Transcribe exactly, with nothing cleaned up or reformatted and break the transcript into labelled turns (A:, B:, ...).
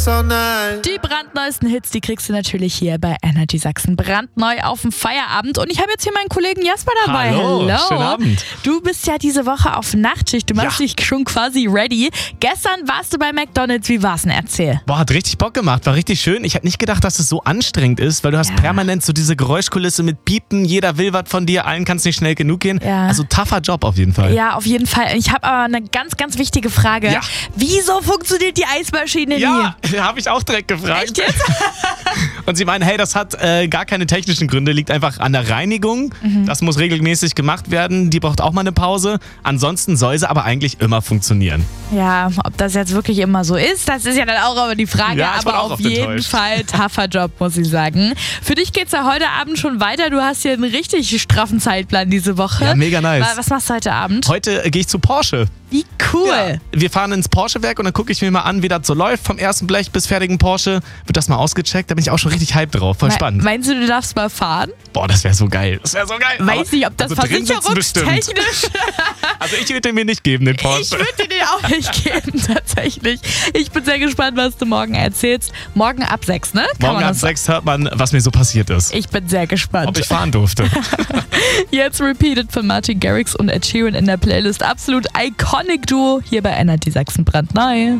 A: So nice.
B: Die brandneuesten Hits, die kriegst du natürlich hier bei Energy Sachsen brandneu auf dem Feierabend. Und ich habe jetzt hier meinen Kollegen Jasper dabei.
C: Hallo,
B: Hello.
C: schönen Abend.
B: Du bist ja diese Woche auf Nachtschicht. Du machst
C: Ja.
B: dich schon quasi ready. Gestern warst du bei McDonald's. Wie war's denn? Erzähl.
C: Boah, hat richtig Bock gemacht, war richtig schön. Ich hätte nicht gedacht, dass es so anstrengend ist, weil du hast
B: Ja.
C: permanent so diese Geräuschkulisse mit Piepen, jeder will was von dir, allen kann es nicht schnell genug gehen.
B: Ja.
C: Also tougher Job auf jeden Fall.
B: Ja, auf jeden Fall. Ich habe aber eine ganz, ganz wichtige Frage.
C: Ja.
B: Wieso funktioniert die Eismaschine
C: Ja, habe ich auch direkt gefragt.
B: Echt jetzt?
C: Und sie meinen, hey, das hat äh, gar keine technischen Gründe, liegt einfach an der Reinigung.
B: Mhm.
C: Das muss regelmäßig gemacht werden, die braucht auch mal eine Pause. Ansonsten soll sie aber eigentlich immer funktionieren.
B: Ja, ob das jetzt wirklich immer so ist, das ist ja dann auch immer die Frage.
C: Ja, ich bin
B: aber
C: auch
B: auf
C: oft
B: jeden
C: enttäuscht.
B: Fall tougher Job, muss ich sagen. Für dich geht's ja heute Abend schon weiter. Du hast hier einen richtig straffen Zeitplan diese Woche.
C: Ja, mega nice.
B: Was machst du heute Abend?
C: Heute äh, gehe ich zu Porsche.
B: Wie cool.
C: Ja, wir fahren ins Porsche-Werk und dann gucke ich mir mal an, wie das so läuft. Vom ersten Blech bis fertigen Porsche wird das mal ausgecheckt. Da bin ich auch schon richtig hyped drauf. Voll
B: Me-
C: spannend.
B: Meinst du, du darfst mal fahren?
C: Boah, das wäre so geil. Das wäre so geil.
B: Weiß
C: Aber-
B: nicht, ob das
C: also drin sitzen bestimmt.
B: versicherungstechnisch...
C: Also ich würde den mir nicht geben, den Porsche.
B: Ich würde dir den auch nicht geben, tatsächlich. Ich bin sehr gespannt, was du morgen erzählst. Morgen ab sechs, ne? Kann
C: Morgen
B: man
C: ab
B: das-
C: sechs hört man, was mir so passiert ist.
B: Ich bin sehr gespannt.
C: Ob ich fahren durfte.
B: Jetzt Repeated von Martin Garrix und Ed Sheeran in der Playlist. Absolut iconic Duo hier bei Energy Sachsen brandneu.